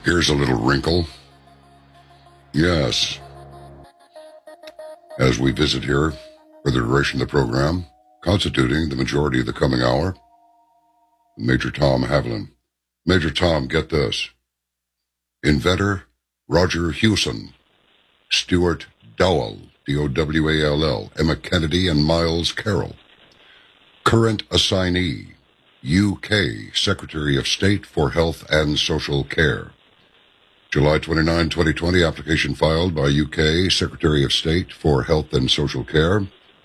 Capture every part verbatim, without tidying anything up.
Here's a little wrinkle. Yes. As we visit here for the duration of the program, constituting the majority of the coming hour, Major Tom Haviland. Major Tom, get this. Inventor Roger Hewson, Stuart Dowell, D O W A L L, Emma Kennedy, and Miles Carroll. Current assignee, U K Secretary of State for Health and Social Care. July twenty-ninth, twenty twenty, application filed by U K Secretary of State for Health and Social Care.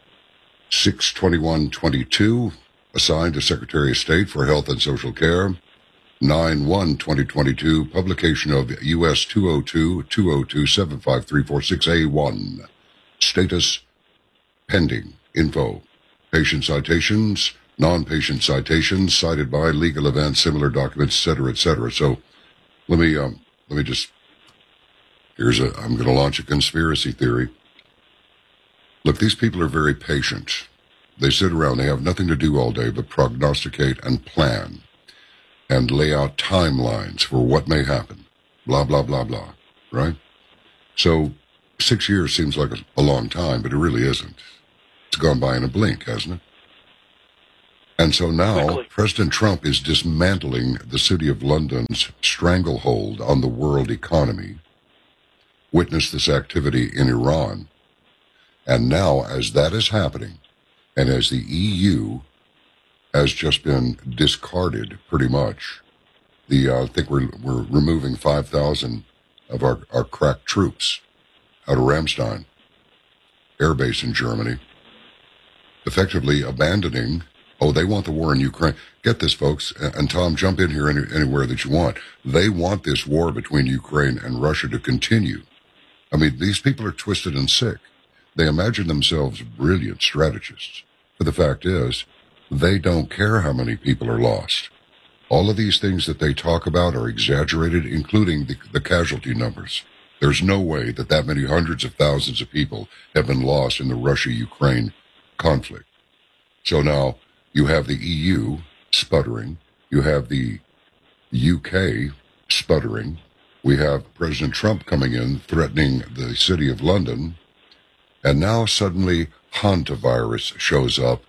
six twenty-one twenty-two, assigned to Secretary of State for Health and Social Care. nine one twenty twenty-two, publication of U S two oh two, two oh two, seven five three four six A one. Status pending. Info. Patient citations, non-patient citations, cited by legal events, similar documents, et cetera, et cetera. So let me, um, let me just, here's a, I'm going to launch a conspiracy theory. Look, these people are very patient. They sit around, they have nothing to do all day but prognosticate and plan and lay out timelines for what may happen. Blah, blah, blah, blah. Right? So six years seems like a, a long time, but it really isn't. It's gone by in a blink, hasn't it? And so now Quickly. President Trump is dismantling the City of London's stranglehold on the world economy. Witness this activity in Iran. And now, as that is happening, and as the E U has just been discarded pretty much, the uh, I think we're we're removing five thousand of our, our crack troops out of Ramstein air base in Germany, effectively abandoning. Oh, they want the war in Ukraine. Get this, folks, and Tom, jump in here any, anywhere that you want. They want this war between Ukraine and Russia to continue. I mean, these people are twisted and sick. They imagine themselves brilliant strategists. But the fact is, they don't care how many people are lost. All of these things that they talk about are exaggerated, including the, the casualty numbers. There's no way that that many hundreds of thousands of people have been lost in the Russia-Ukraine conflict. So now, you have the E U sputtering. You have the U K sputtering. We have President Trump coming in, threatening the City of London. And now suddenly hantavirus shows up.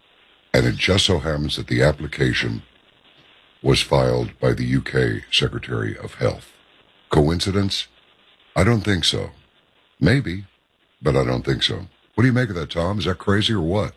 And it just so happens that the application was filed by the U K Secretary of Health. Coincidence? I don't think so. Maybe, but I don't think so. What do you make of that, Tom? Is that crazy or what?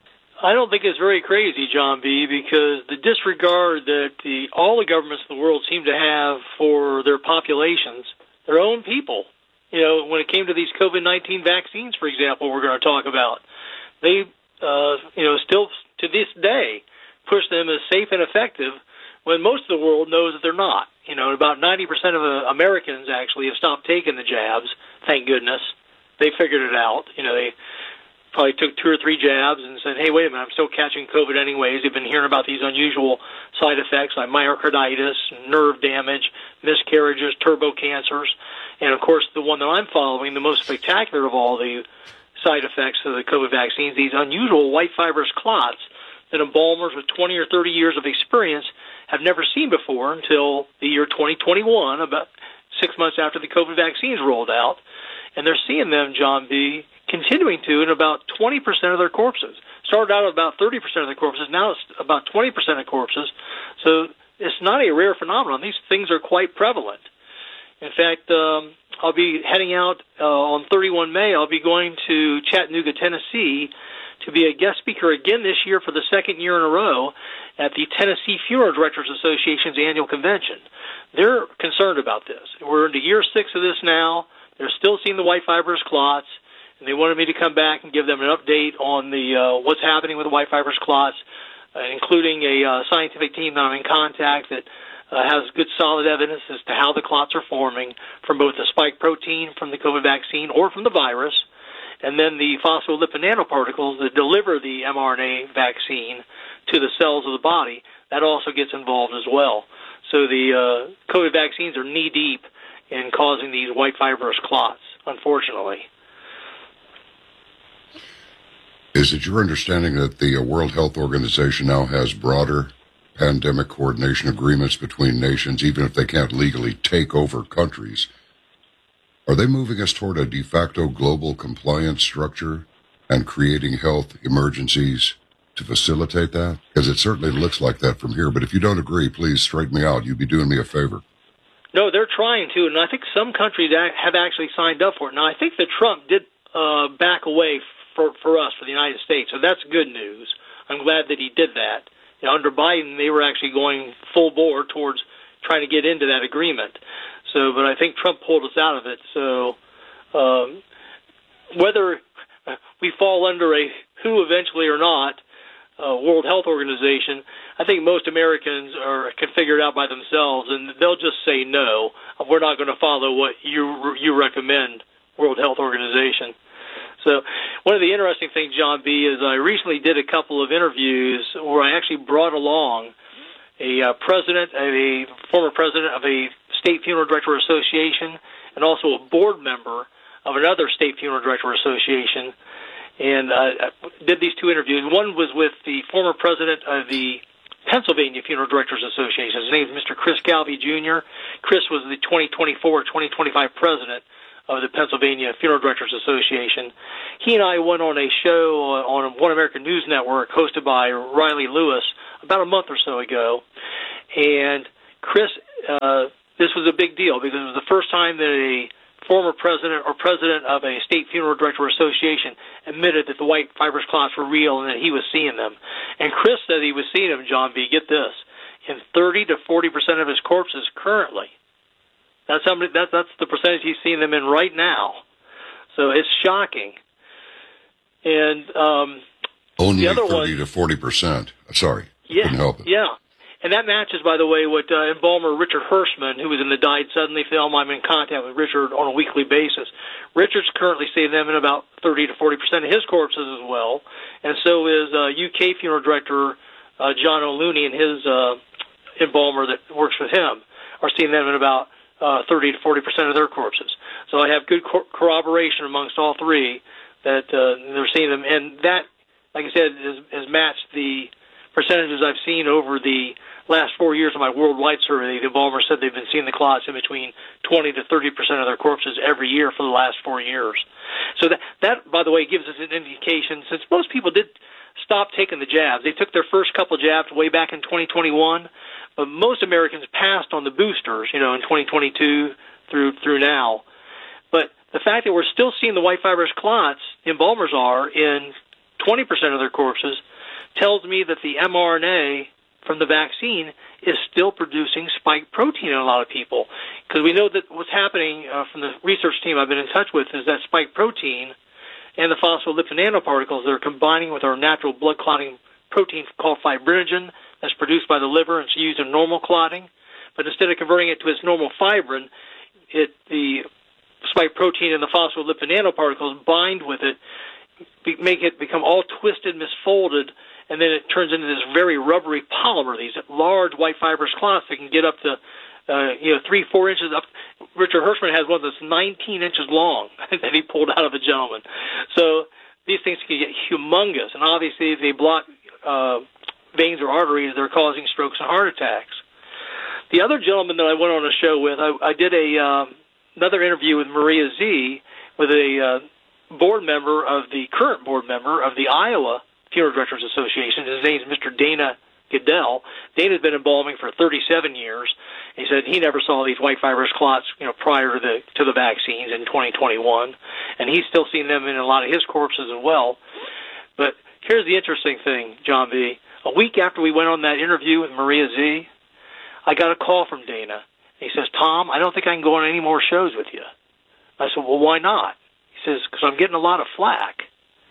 I don't think it's very crazy, John B., because the disregard that the, all the governments in the world seem to have for their populations, their own people. You know, when it came to these COVID nineteen vaccines, for example, we're going to talk about, they, uh, you know, still to this day push them as safe and effective when most of the world knows that they're not. You know, about ninety percent of uh, Americans actually have stopped taking the jabs, thank goodness. They figured it out. You know, they probably took two or three jabs and said, hey, wait a minute, I'm still catching COVID anyways. They've been hearing about these unusual side effects like myocarditis, nerve damage, miscarriages, turbo cancers. And, of course, the one that I'm following, the most spectacular of all the side effects of the COVID vaccines, these unusual white fibrous clots that embalmers with twenty or thirty years of experience have never seen before until the year twenty twenty-one, about six months after the COVID vaccines rolled out. And they're seeing them, John B., continuing to in about twenty percent of their corpses. Started out at about thirty percent of the corpses. Now it's about twenty percent of corpses. So it's not a rare phenomenon. These things are quite prevalent. In fact, um, I'll be heading out uh, on thirty-first of May. I'll be going to Chattanooga, Tennessee, to be a guest speaker again this year for the second year in a row at the Tennessee Funeral Directors Association's annual convention. They're concerned about this. We're into year six of this now. They're still seeing the white fibrous clots, and they wanted me to come back and give them an update on the uh, what's happening with the white fibrous clots, uh, including a uh, scientific team that I'm in contact that uh, has good solid evidence as to how the clots are forming from both the spike protein from the COVID vaccine or from the virus, and then the phospholipid nanoparticles that deliver the mRNA vaccine to the cells of the body. That also gets involved as well. So the uh, COVID vaccines are knee-deep in causing these white fibrous clots, unfortunately. Is it your understanding that the World Health Organization now has broader pandemic coordination agreements between nations, even if they can't legally take over countries. Are they moving us toward a de facto global compliance structure and creating health emergencies to facilitate that? Because it certainly looks like that from here. But if you don't agree, please straighten me out. You'd be doing me a favor. No, they're trying to, and I think some countries have actually signed up for it. Now, I think that Trump did uh, back away for, for us, for the United States, so that's good news. I'm glad that he did that. You know, under Biden, they were actually going full bore towards trying to get into that agreement. So, but I think Trump pulled us out of it. So, um, whether we fall under a W H O eventually or not, uh, World Health Organization, I think most Americans are can figure it out by themselves, and they'll just say no. We're not going to follow what you you recommend, World Health Organization. So one of the interesting things, John B., is I recently did a couple of interviews where I actually brought along a uh, president, a former president of a state funeral director association, and also a board member of another state funeral director association, and uh, I did these two interviews. One was with the former president of the Pennsylvania Funeral Directors Association. His name is Mister Chris Galvey, Junior Chris was the twenty twenty-four twenty twenty-five president of the Pennsylvania Funeral Directors Association. He and I went on a show on One American News Network hosted by Riley Lewis about a month or so ago. And Chris, uh, this was a big deal because it was the first time that a former president or president of a state funeral director association admitted that the white fibrous clots were real and that he was seeing them. And Chris said he was seeing them, John B., get this, in thirty to forty percent of his corpses currently. That's how many, that, that's the percentage he's seeing them in right now. So it's shocking. And um, only the other thirty one, to forty percent. Sorry, yeah, couldn't help it. Yeah, and that matches, by the way, what uh, embalmer Richard Hirschman, who was in the Died Suddenly film. I'm in contact with Richard on a weekly basis. Richard's currently seeing them in about thirty to forty percent of his corpses as well, and so is uh, U K funeral director uh, John O'Looney and his uh, embalmer that works with him are seeing them in about Uh, thirty to forty percent of their corpses. So I have good cor- corroboration amongst all three that uh, they're seeing them. And that, like I said, has, has matched the percentages I've seen over the last four years of my worldwide survey. The embalmers said they've been seeing the clots in between twenty to thirty percent of their corpses every year for the last four years. So that, that, by the way, gives us an indication, since most people did stop taking the jabs. They took their first couple jabs way back in twenty twenty-one, but most Americans passed on the boosters, you know, in twenty twenty-two through through now. But the fact that we're still seeing the white fibrous clots, the embalmers are, in twenty percent of their corpses, tells me that the mRNA from the vaccine is still producing spike protein in a lot of people. Because we know that what's happening uh, from the research team I've been in touch with is that spike protein and the phospholipid nanoparticles that are combining with our natural blood clotting protein called fibrinogen that's produced by the liver and it's used in normal clotting. But instead of converting it to its normal fibrin, it the spike protein and the phospholipid nanoparticles bind with it, be, make it become all twisted, misfolded, and then it turns into this very rubbery polymer, these large white fibrous clots that can get up to Uh, you know, three, four inches up. Richard Hirschman has one that's nineteen inches long that he pulled out of a gentleman. So these things can get humongous, and obviously if they block uh, veins or arteries, they're causing strokes and heart attacks. The other gentleman that I went on a show with, I, I did a uh, another interview with Maria Z, with a uh, board member of the current board member of the Iowa Funeral Directors Association. His name is Mister Dana Goodell. Dana's been embalming for thirty-seven years. He said he never saw these white fibrous clots, you know, prior to the to the vaccines in twenty twenty-one, and he's still seen them in a lot of his corpses as well. But here's the interesting thing, John B. A week after we went on that interview with Maria Z, I got a call from Dana. He says, "Tom, I don't think I can go on any more shows with you." I said, "Well, why not?" He says, "Because I'm getting a lot of flack."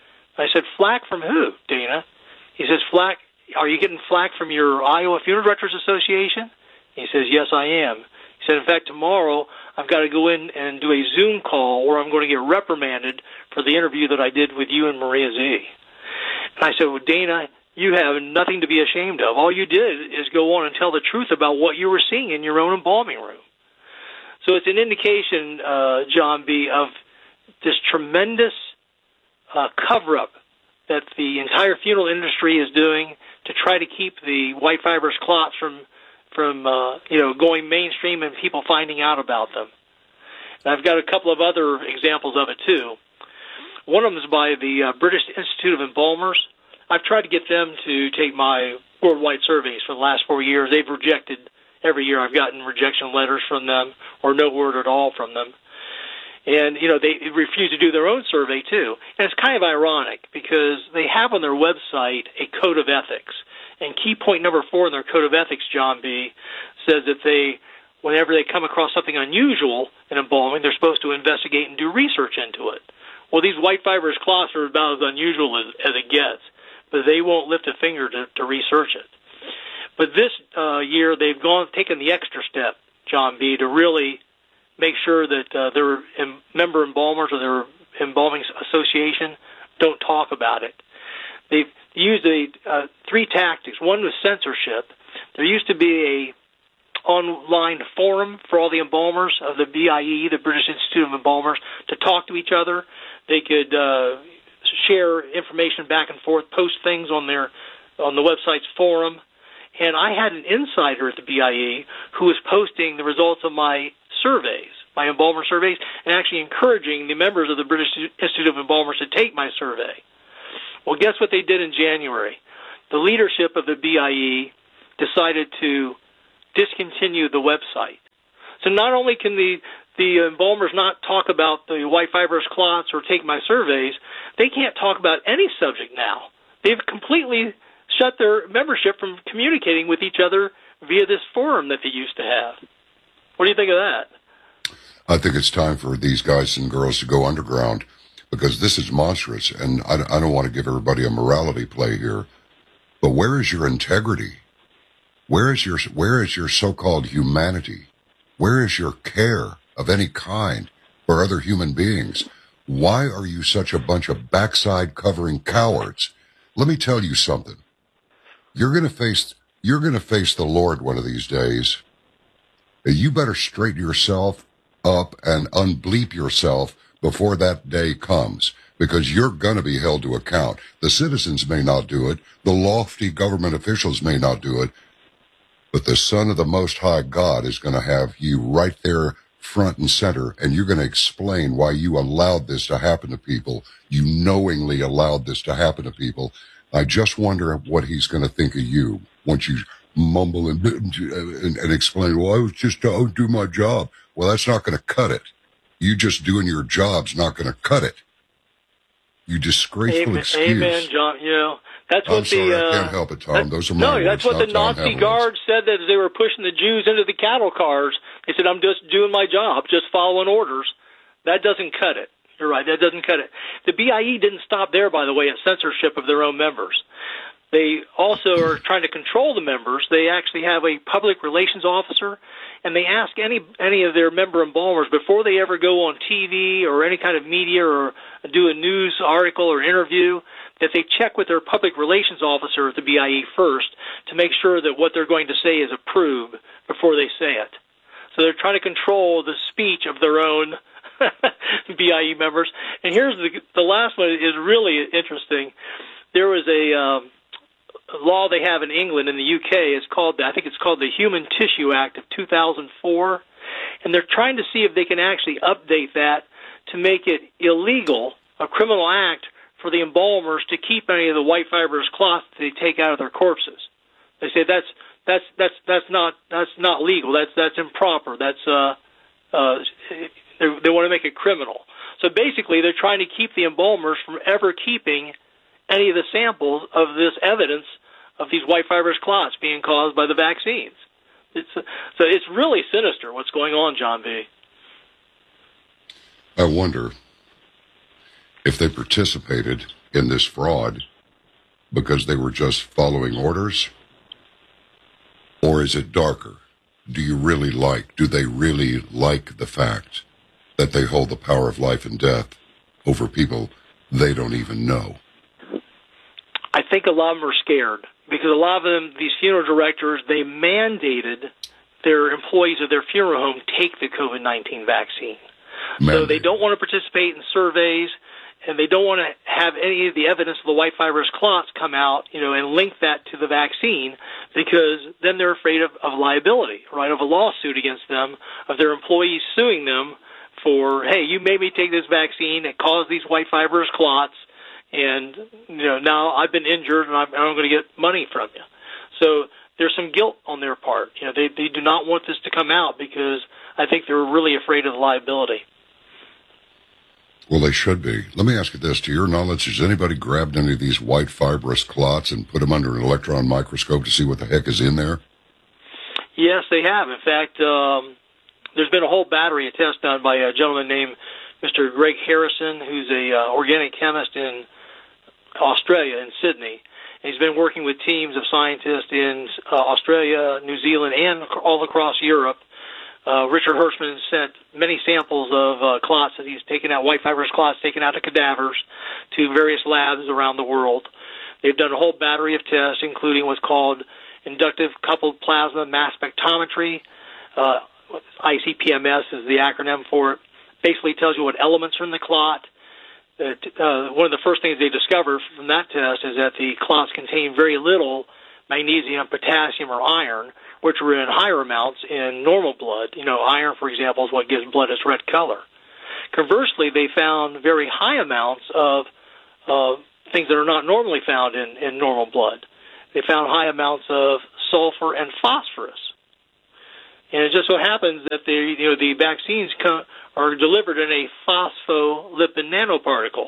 I said, "Flack from who, Dana?" He says, "Flack. Are you getting flack from your Iowa Funeral Directors Association?" He says, "Yes, I am." He said, "In fact, tomorrow I've got to go in and do a Zoom call where I'm going to get reprimanded for the interview that I did with you and Maria Z." And I said, "Well, Dana, you have nothing to be ashamed of. All you did is go on and tell the truth about what you were seeing in your own embalming room." So it's an indication, uh, John B., of this tremendous uh, cover-up that the entire funeral industry is doing to try to keep the white fibrous clots from, from uh, you know, going mainstream and people finding out about them. And I've got a couple of other examples of it, too. One of them is by the uh, British Institute of Embalmers. I've tried to get them to take my worldwide surveys for the last four years. They've rejected every year. I've gotten rejection letters from them or no word at all from them. And, you know, they refuse to do their own survey, too. And it's kind of ironic because they have on their website a code of ethics. And key point number four in their code of ethics, John B., says that they, whenever they come across something unusual in embalming, they're supposed to investigate and do research into it. Well, these white fibrous clots are about as unusual as, as it gets, but they won't lift a finger to, to research it. But this uh, year, they've gone taken the extra step, John B., to really make sure that uh, their em- member embalmers or their embalming association don't talk about it. They've used a, uh, three tactics. One was censorship. There used to be a online forum for all the embalmers of the B I E, the British Institute of Embalmers, to talk to each other. They could uh, share information back and forth, post things on their on the website's forum. And I had an insider at the B I E who was posting the results of my surveys, my embalmer surveys, and actually encouraging the members of the British Institute of Embalmers to take my survey. Well, guess what they did in January? The leadership of the B I E decided to discontinue the website. So not only can the, the embalmers not talk about the white fibrous clots or take my surveys, they can't talk about any subject now. They've completely shut their membership from communicating with each other via this forum that they used to have. What do you think of that? I think it's time for these guys and girls to go underground because this is monstrous, and I, I don't want to give everybody a morality play here, but where is your integrity? Where is your where is your so-called humanity? Where is your care of any kind for other human beings? Why are you such a bunch of backside-covering cowards? Let me tell you something. You're going to face you're going to face the Lord one of these days. You better straighten yourself up and unbleep yourself before that day comes, because you're going to be held to account. The citizens may not do it. The lofty government officials may not do it. But the Son of the Most High God is going to have you right there front and center, and you're going to explain why you allowed this to happen to people. You knowingly allowed this to happen to people. I just wonder what he's going to think of you once you mumble and, and, and explain, well, I was just, I'll do my job. Well, that's not going to cut it. You just doing your job's not going to cut it. You disgraceful Amen, excuse. Amen, John. You know, that's I'm what sorry, the... Uh, I can't help it, Tom. Those are my No, words, that's what not the Tom Nazi Havlin's. guards said that as they were pushing the Jews into the cattle cars. They said, I'm just doing my job, just following orders. That doesn't cut it. You're right, that doesn't cut it. The B I E didn't stop there, by the way, at censorship of their own members. They also are trying to control the members. They actually have a public relations officer, and they ask any any of their member embalmers before they ever go on T V or any kind of media or do a news article or interview, that they check with their public relations officer at the B I E first to make sure that what they're going to say is approved before they say it. So they're trying to control the speech of their own B I E members. And here's the the last one is really interesting. There was a um, law they have in England in the U K. It's called, I think it's called the Human Tissue Act of two thousand four, and they're trying to see if they can actually update that to make it illegal, a criminal act, for the embalmers to keep any of the white fibrous cloth that they take out of their corpses. They say that's that's that's that's not that's not legal. That's that's improper. That's uh uh they want to make it criminal. So basically, they're trying to keep the embalmers from ever keeping any of the samples of this evidence of these white fibrous clots being caused by the vaccines. It's, so it's really sinister what's going on, John B. I wonder if they participated in this fraud because they were just following orders, or is it darker? Do you really like, do they really like the fact that they hold the power of life and death over people they don't even know? I think a lot of them are scared because a lot of them, these funeral directors, they mandated their employees of their funeral home take the COVID nineteen vaccine. Mandate. So they don't want to participate in surveys, and they don't want to have any of the evidence of the white fibrous clots come out, you know, and link that to the vaccine, because then they're afraid of, of liability, right, of a lawsuit against them, of their employees suing them for, hey, you made me take this vaccine, it caused these white fibrous clots, and, you know, now I've been injured and I'm, I'm going to get money from you. So there's some guilt on their part. You know, they, they do not want this to come out because I think they're really afraid of the liability. Well, they should be. Let me ask you this. To your knowledge, has anybody grabbed any of these white fibrous clots and put them under an electron microscope to see what the heck is in there? Yes, they have. In fact, um, there's been a whole battery of tests done by a gentleman named Mister Greg Harrison, who's a uh, organic chemist in Australia, in Sydney. And he's been working with teams of scientists in uh, Australia, New Zealand, and all across Europe. Uh, Richard Hirschman sent many samples of uh, clots that he's taken out, white fibrous clots taken out of cadavers, to various labs around the world. They've done a whole battery of tests, including what's called inductive coupled plasma mass spectrometry. Uh, I C P M S is the acronym for it. Basically tells you what elements are in the clot. Uh, uh, one of the first things they discovered from that test is that the clots contain very little magnesium, potassium, or iron, which were in higher amounts in normal blood. You know, iron, for example, is what gives blood its red color. Conversely, they found very high amounts of uh, things that are not normally found in, in normal blood. They found high amounts of sulfur and phosphorus. And it just so happens that the, you know, the vaccines come, are delivered in a phospholipid nanoparticle.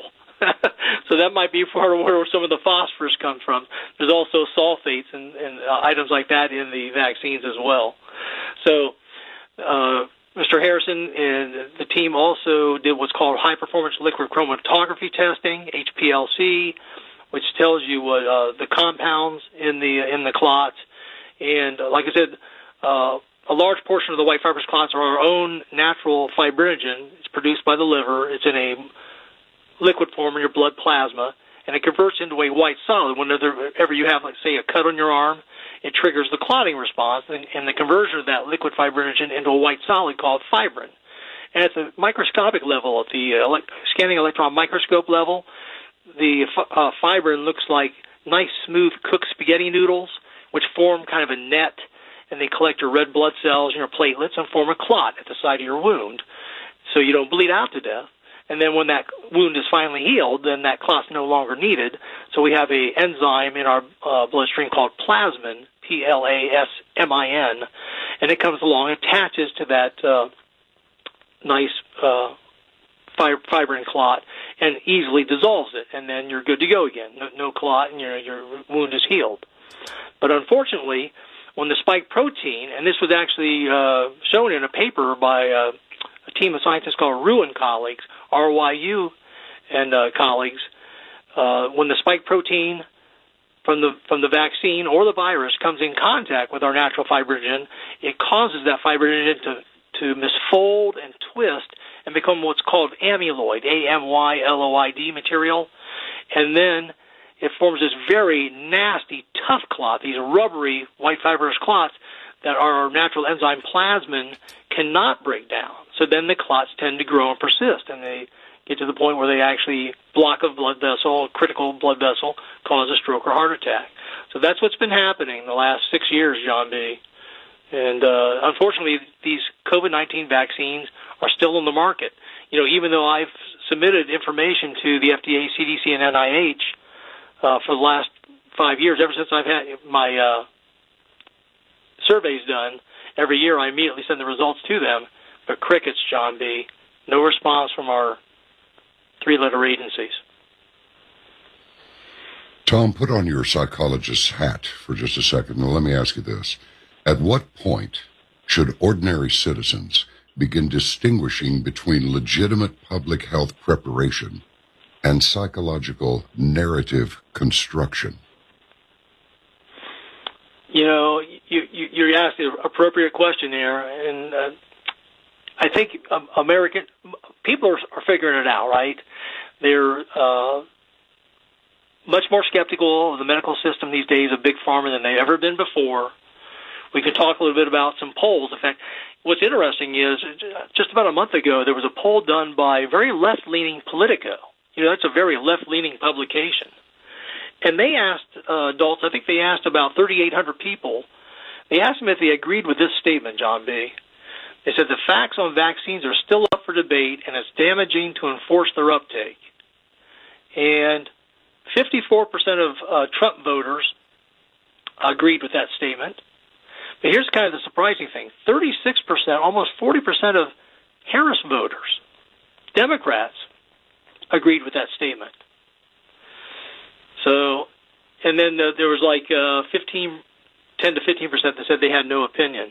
So that might be part of where some of the phosphorus comes from. There's also sulfates and, and uh, items like that in the vaccines as well. So uh, Mister Harrison and the team also did what's called high-performance liquid chromatography testing, H P L C, which tells you what uh, the compounds in the in the clots. And uh, like I said, uh, a large portion of the white fibrous clots are our own natural fibrinogen. It's produced by the liver. It's in a liquid form in your blood plasma, and it converts into a white solid. Whenever you have, like, say, a cut on your arm, it triggers the clotting response, and, and the conversion of that liquid fibrinogen into a white solid called fibrin. And at the microscopic level, at the uh, elect- scanning electron microscope level, the uh, fibrin looks like nice, smooth cooked spaghetti noodles, which form kind of a net, and they collect your red blood cells and your platelets and form a clot at the site of your wound, so you don't bleed out to death. And then when that wound is finally healed, then that clot's no longer needed. So we have a enzyme in our uh, bloodstream called plasmin, P L A S M I N, and it comes along and attaches to that uh, nice uh, fib- fibrin clot and easily dissolves it, and then you're good to go again. No, no clot, and your your wound is healed. But unfortunately, when the spike protein, and this was actually uh, shown in a paper by uh, a team of scientists called Ruin colleagues, R Y U and uh, colleagues, uh, when the spike protein from the from the vaccine or the virus comes in contact with our natural fibrinogen, it causes that fibrinogen to, to misfold and twist and become what's called amyloid, A M Y L O I D material, and then it forms this very nasty, tough clot, these rubbery white fibrous clots that our natural enzyme plasmin cannot break down. So then the clots tend to grow and persist, and they get to the point where they actually block a blood vessel, a critical blood vessel, cause a stroke or heart attack. So that's what's been happening the last six years, John B. And uh, unfortunately, these COVID nineteen vaccines are still on the market. You know, even though I've submitted information to the F D A, C D C, and N I H uh, for the last five years, ever since I've had my uh, surveys done, every year I immediately send the results to them. But crickets, John B. No response from our three-letter agencies. Tom, put on your psychologist's hat for just a second. Now, let me ask you this. At what point should ordinary citizens begin distinguishing between legitimate public health preparation and psychological narrative construction? You know, you, you, you're asking an appropriate question there, and uh, I think um, American people are, are figuring it out, right? They're uh, much more skeptical of the medical system these days of Big Pharma than they've ever been before. We can talk a little bit about some polls. In fact, what's interesting is just about a month ago, there was a poll done by very left-leaning Politico, You know, that's a very left-leaning publication. And they asked uh, adults, I think they asked about thirty-eight hundred people, they asked them if they agreed with this statement, John B. They said the facts on vaccines are still up for debate, and it's damaging to enforce their uptake. And fifty-four percent of uh, Trump voters agreed with that statement. But here's kind of the surprising thing. thirty-six percent, almost forty percent of Harris voters, Democrats, agreed with that statement. So, and then uh, there was like uh, fifteen, ten to fifteen percent that said they had no opinion.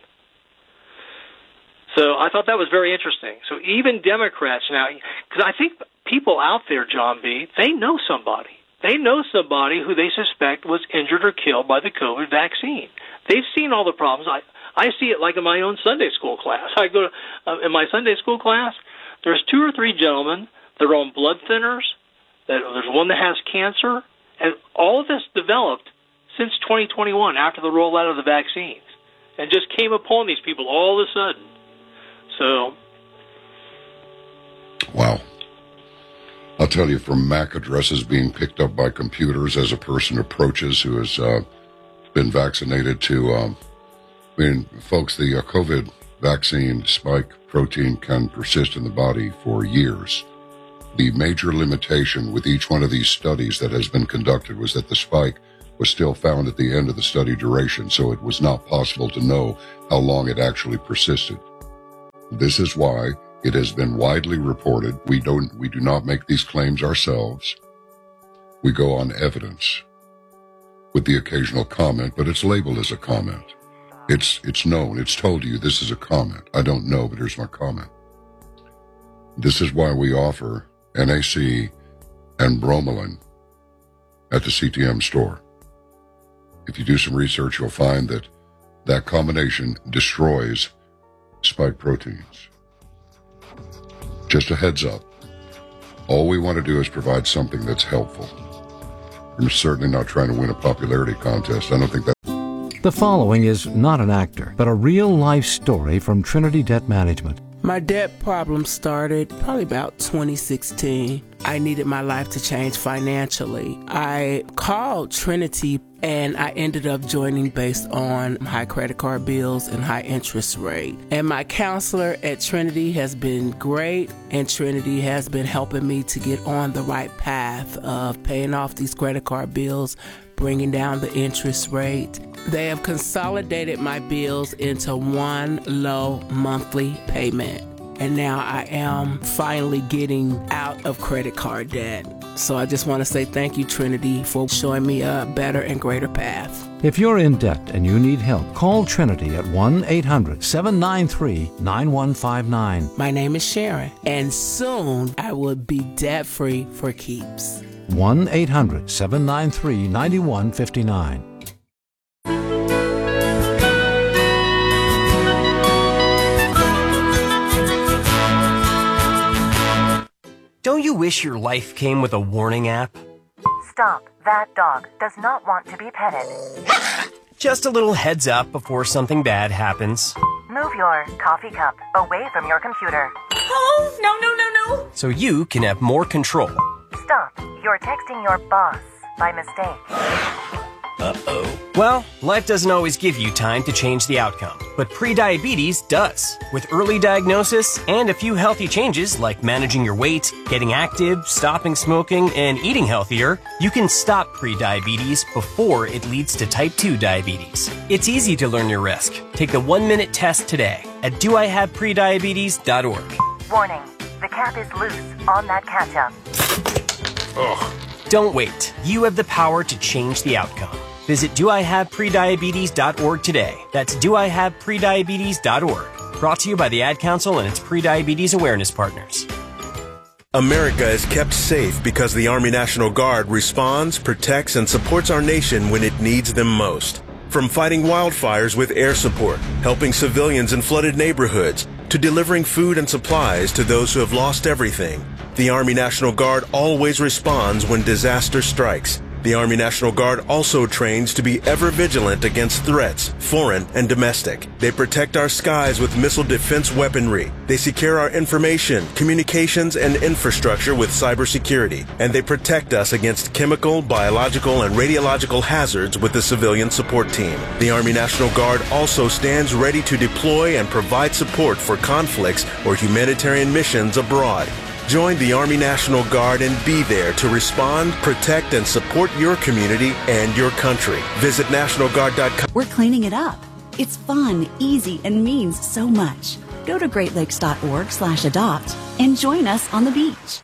So I thought that was very interesting. So even Democrats now, because I think people out there, John B., they know somebody. They know somebody who they suspect was injured or killed by the COVID vaccine. They've seen all the problems. I, I see it like in my own Sunday school class. I go to, uh, in my Sunday school class, there's two or three gentlemen that are on blood thinners. That there's one that has cancer. And all of this developed since twenty twenty-one, after the rollout of the vaccines, and just came upon these people all of a sudden. So, wow. I'll tell you, from M A C addresses being picked up by computers as a person approaches who has uh, been vaccinated to, um, I mean, folks, the uh, COVID vaccine spike protein can persist in the body for years. The major limitation with each one of these studies that has been conducted was that the spike was still found at the end of the study duration, so it was not possible to know how long it actually persisted. This is why it has been widely reported. We don't, we do not make these claims ourselves. We go on evidence with the occasional comment, but it's labeled as a comment. It's, it's known. It's told you this is a comment. I don't know, but here's my comment. This is why we offer N A C and bromelain at the C T M store. If you do some research, you'll find that that combination destroys spike proteins. Just a heads up. All we want to do is provide something that's helpful. We're certainly not trying to win a popularity contest. I don't think that. The following is not an actor, but a real-life story from Trinity Debt Management. My debt problem started probably about twenty sixteen. I needed my life to change financially. I called Trinity and I ended up joining based on high credit card bills and high interest rate. And my counselor at Trinity has been great, and Trinity has been helping me to get on the right path of paying off these credit card bills, bringing down the interest rate. They have consolidated my bills into one low monthly payment. And now I am finally getting out of credit card debt. So I just want to say thank you, Trinity, for showing me a better and greater path. If you're in debt and you need help, call Trinity at one eight hundred seven nine three nine one five nine. My name is Sharon, and soon I will be debt-free for keeps. one eight hundred seven nine three nine one five nine. Don't you wish your life came with a warning app? Stop. That dog does not want to be petted. Just a little heads up before something bad happens. Move your coffee cup away from your computer. Oh, no, no, no, no. So you can have more control. Stop. You're texting your boss by mistake. Uh-oh. Well, life doesn't always give you time to change the outcome, but prediabetes does. With early diagnosis and a few healthy changes like managing your weight, getting active, stopping smoking, and eating healthier, you can stop prediabetes before it leads to type two diabetes. It's easy to learn your risk. Take the one-minute test today at do I have prediabetes dot org. Warning. The cap is loose on that ketchup. Ugh. Don't wait. You have the power to change the outcome. Visit do I have prediabetes dot org today. That's do I have prediabetes dot org. Brought to you by the Ad Council and its prediabetes awareness partners. America is kept safe because the Army National Guard responds, protects, and supports our nation when it needs them most. From fighting wildfires with air support, helping civilians in flooded neighborhoods, to delivering food and supplies to those who have lost everything, the Army National Guard always responds when disaster strikes. The Army National Guard also trains to be ever vigilant against threats, foreign and domestic. They protect our skies with missile defense weaponry. They secure our information, communications, and infrastructure with cybersecurity. And they protect us against chemical, biological, and radiological hazards with the civilian support team. The Army National Guard also stands ready to deploy and provide support for conflicts or humanitarian missions abroad. Join the Army National Guard and be there to respond, protect, and support your community and your country. Visit National Guard dot com. We're cleaning it up. It's fun, easy, and means so much. Go to great lakes dot org slash adopt and join us on the beach.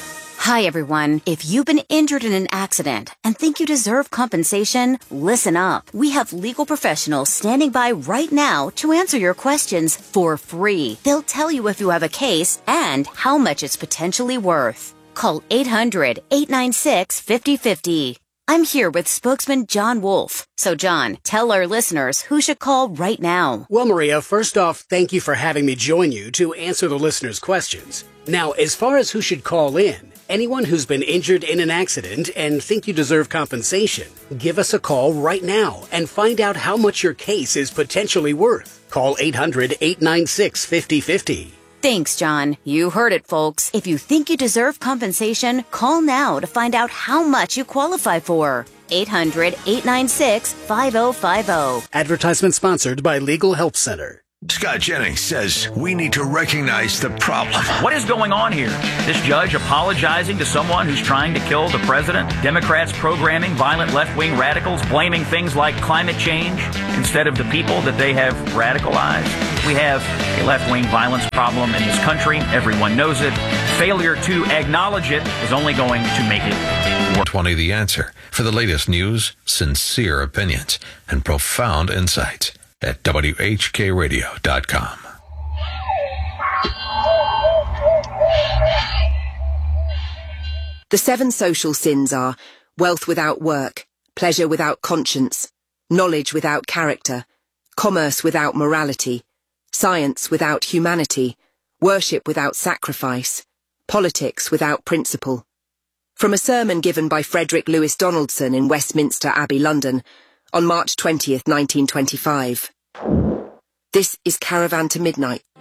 Hi, everyone. If you've been injured in an accident and think you deserve compensation, listen up. We have legal professionals standing by right now to answer your questions for free. They'll tell you if you have a case and how much it's potentially worth. Call eight hundred, eight nine six, five oh five oh. I'm here with spokesman John Wolf. So, John, tell our listeners who should call right now. Well, Maria, first off, thank you for having me join you to answer the listeners' questions. Now, as far as who should call in, anyone who's been injured in an accident and think you deserve compensation, give us a call right now and find out how much your case is potentially worth. Call eight hundred, eight nine six, five oh five oh. Thanks, John. You heard it, folks. If you think you deserve compensation, call now to find out how much you qualify for. eight hundred, eight nine six, five oh five oh. Advertisement sponsored by Legal Help Center. Scott Jennings says we need to recognize the problem. What is going on here? This judge apologizing to someone who's trying to kill the president? Democrats programming violent left-wing radicals, blaming things like climate change instead of the people that they have radicalized? We have a left-wing violence problem in this country. Everyone knows it. Failure to acknowledge it is only going to make it worse. twenty The Answer. For the latest news, sincere opinions, and profound insights at W H K radio dot com. The seven social sins are wealth without work, pleasure without conscience, knowledge without character, commerce without morality, science without humanity, worship without sacrifice, politics without principle. From a sermon given by Frederick Lewis Donaldson in Westminster Abbey, London, on March twentieth, nineteen twenty-five. This is Caravan to Midnight,